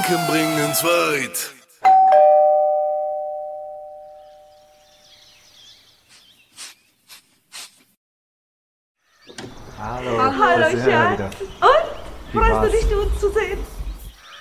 Franken bringen's weit. Hallo, Hallo, da sind wir Schatz. wieder. Und? Wie Freust war's? du dich, uns zu sehen?